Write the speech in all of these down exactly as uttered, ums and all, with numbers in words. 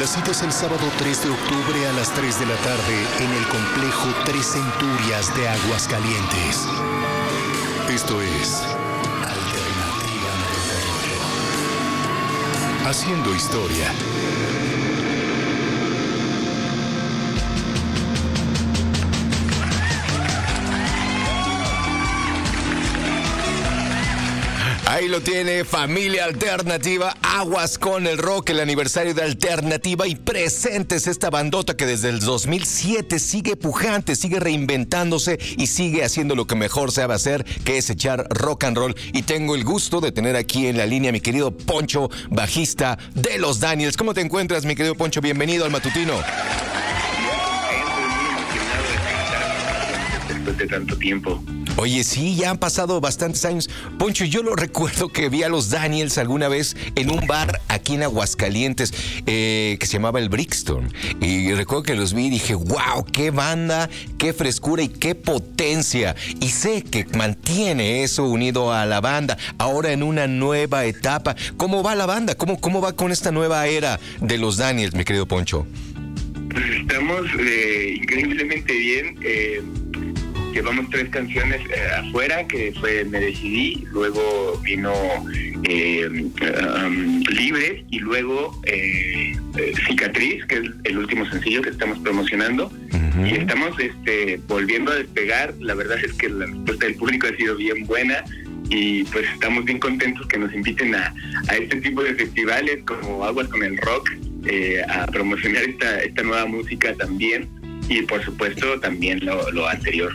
La cita es el sábado tres de octubre a las tres de la tarde en el complejo Tres Centurias de Aguascalientes. Esto es Alternativa noventa y ocho. Haciendo historia. Ahí lo tiene, familia alternativa, aguas con el rock, el aniversario de Alternativa y presentes esta bandota que desde el dos mil siete sigue pujante, sigue reinventándose y sigue haciendo lo que mejor sabe hacer, que es echar rock and roll. Y tengo el gusto de tener aquí en la línea a mi querido Poncho, bajista de Los Daniels. ¿Cómo te encuentras, mi querido Poncho? Bienvenido al matutino. Después de tanto tiempo. Oye, sí, ya han pasado bastantes años. Poncho, yo lo recuerdo que vi a Los Daniels alguna vez en un bar aquí en Aguascalientes eh, que se llamaba el Brixton. Y recuerdo que los vi y dije, wow, qué banda, qué frescura y qué potencia. Y sé que mantiene eso unido a la banda, ahora en una nueva etapa. ¿Cómo va la banda? ¿Cómo, cómo va con esta nueva era de Los Daniels, mi querido Poncho? Pues estamos eh, increíblemente bien. Eh, Llevamos tres canciones eh, afuera, que fue Me Decidí, luego vino eh, um, Libre y luego eh, eh, Cicatriz, que es el último sencillo que estamos promocionando. Uh-huh. Y estamos este, volviendo a despegar. La verdad es que la respuesta del público ha sido bien buena y pues estamos bien contentos que nos inviten a, a este tipo de festivales como Aguas con el Rock, eh, a promocionar esta, esta nueva música también. Y por supuesto también lo, lo anterior.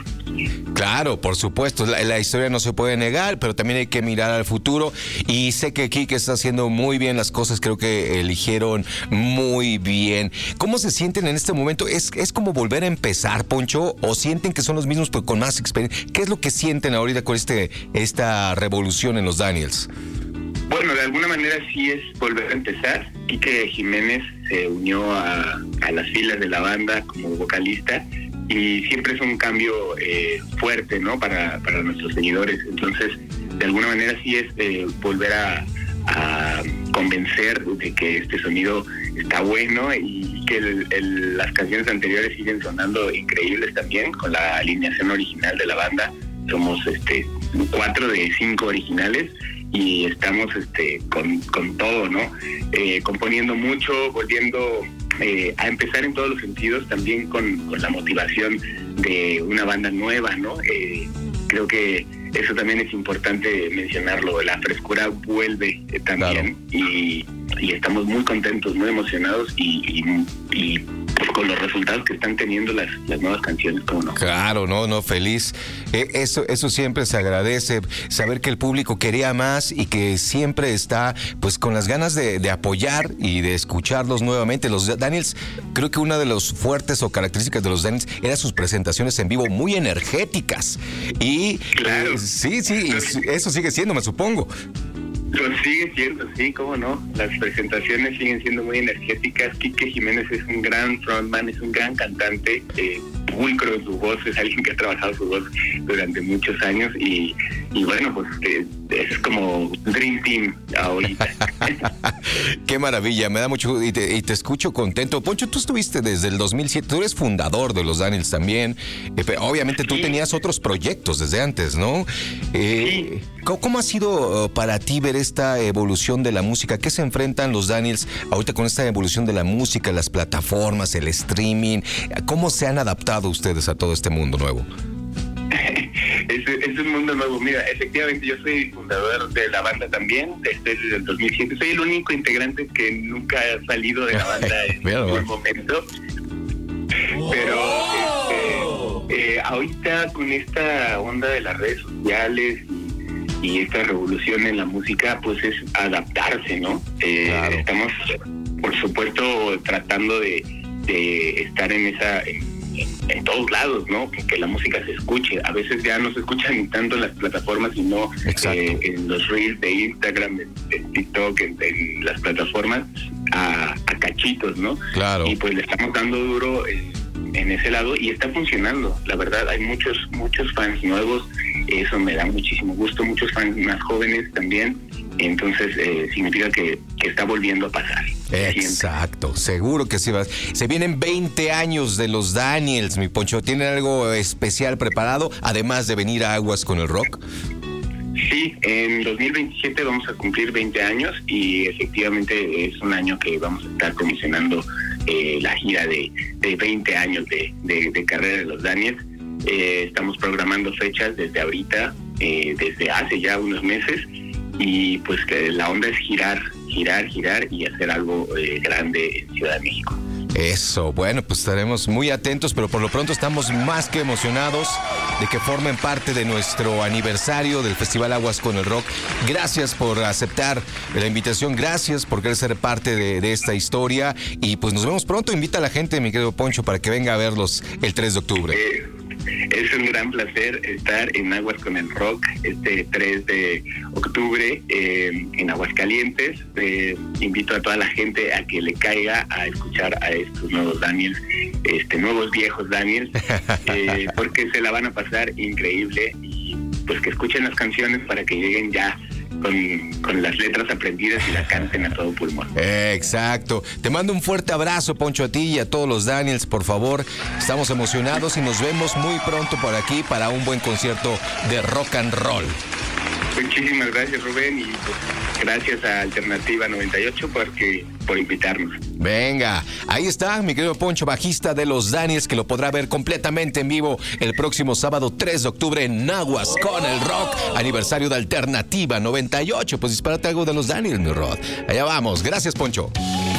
Claro, por supuesto, la, la historia no se puede negar, pero también hay que mirar al futuro. Y sé que Kike está haciendo muy bien las cosas, creo que eligieron muy bien. ¿Cómo se sienten en este momento? ¿Es, es como volver a empezar, Poncho? ¿O sienten que son los mismos pero con más experiencia? ¿Qué es lo que sienten ahorita con este esta revolución en Los Daniels? Bueno, de alguna manera sí es volver a empezar. Kike Jiménez se unió a, a las filas de la banda como vocalista y siempre es un cambio eh, fuerte, ¿no? Para, para nuestros seguidores. Entonces, de alguna manera sí es eh, volver a, a convencer de que este sonido está bueno y que el, el, las canciones anteriores siguen sonando increíbles también con la alineación original de la banda. Somos este cuatro de cinco originales y estamos este con, con todo, ¿no? Eh, componiendo mucho, volviendo eh, a empezar en todos los sentidos, también con, con la motivación de una banda nueva, ¿no? Eh, creo que eso también es importante mencionarlo, la frescura vuelve eh, también. Claro. y, y estamos muy contentos, muy emocionados y, y, y pues con los resultados que están teniendo las, las nuevas canciones, ¿cómo no? Claro, no, no, feliz. Eh, eso, eso siempre se agradece, saber que el público quería más y que siempre está pues con las ganas de, de apoyar y de escucharlos nuevamente. Los Daniels, creo que una de los fuertes o características de los Daniels era sus presentaciones en vivo muy energéticas. Y claro. eh, sí, sí, eso sigue siendo, me supongo. Lo sigue siendo, sí, cómo no. Las presentaciones siguen siendo muy energéticas. Kike Jiménez es un gran frontman, es un gran cantante, eh, pulcro en su voz, es alguien que ha trabajado su voz durante muchos años y, y bueno, pues eh, es como Dream Team ahorita. Qué maravilla, me da mucho y te, y te escucho contento. Poncho, tú estuviste desde el dos mil siete, tú eres fundador de Los Daniels también, eh, pero obviamente tú sí. tenías otros proyectos desde antes, ¿no? Eh, sí. ¿cómo, ¿Cómo ha sido uh, para ti ver esta evolución de la música? ¿Qué se enfrentan Los Daniels ahorita con esta evolución de la música, las plataformas, el streaming? ¿Cómo se han adaptado ustedes a todo este mundo nuevo? Es, es un mundo nuevo. Mira, efectivamente yo soy fundador de la banda también desde el dos mil siete. Soy el único integrante que nunca ha salido de la banda en ningún momento. Pero este, eh, ahorita con esta onda de las redes sociales y, y esta revolución en la música, pues es adaptarse, ¿no? Eh, claro. Estamos, por supuesto, tratando de, de estar en esa... En, En, en todos lados, ¿no? Que, que la música se escuche. A veces ya no se escucha ni tanto en las plataformas, sino eh, en los reels de Instagram, en, en TikTok, en, en las plataformas, a, a cachitos, ¿no? Claro. Y pues le estamos dando duro en, en ese lado y está funcionando. La verdad, hay muchos, muchos fans nuevos. Eso me da muchísimo gusto. Muchos fans más jóvenes también. Entonces, eh, significa que, que está volviendo a pasar. Exacto, seguro que sí va. Se vienen veinte años de los Daniels, mi Poncho. ¿Tienen algo especial preparado, además de venir a Aguas con el Rock? Sí, en dos mil veintisiete vamos a cumplir veinte años y efectivamente es un año que vamos a estar comisionando eh, la gira de, de veinte años de, de, de carrera de los Daniels. Eh, estamos programando fechas desde ahorita, eh, desde hace ya unos meses, y pues que la onda es girar, girar, girar y hacer algo eh, grande en Ciudad de México. Eso, bueno, pues estaremos muy atentos, pero por lo pronto estamos más que emocionados de que formen parte de nuestro aniversario del Festival Aguas con el Rock. Gracias por aceptar la invitación, gracias por querer ser parte de, de esta historia, y pues nos vemos pronto. Invita a la gente, mi querido Poncho, para que venga a verlos el tres de octubre. Eh, es un gran placer estar en Aguas con el Rock este tres de octubre eh, en Aguascalientes. Eh, invito a toda la gente a que le caiga a escuchar a estos nuevos Daniels, este nuevos viejos Daniels, eh, porque se la van a pasar increíble, y pues que escuchen las canciones para que lleguen ya Con, con las letras aprendidas y la canten a todo pulmón. Exacto. Te mando un fuerte abrazo, Poncho, a ti y a todos los Daniels, por favor. Estamos emocionados y nos vemos muy pronto por aquí para un buen concierto de rock and roll. Muchísimas gracias, Rubén, y pues, gracias a Alternativa noventa y ocho porque, por invitarnos. Venga, ahí está mi querido Poncho, bajista de los Daniels, que lo podrá ver completamente en vivo el próximo sábado tres de octubre en Aguas con el Rock, aniversario de Alternativa noventa y ocho. Pues dispárate algo de los Daniels, mi Rod. Allá vamos. Gracias, Poncho.